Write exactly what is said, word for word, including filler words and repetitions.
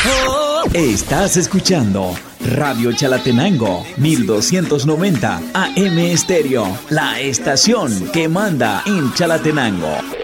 Estás escuchando Radio Chalatenango, mil doscientos noventa A M Estéreo, la estación que manda en Chalatenango.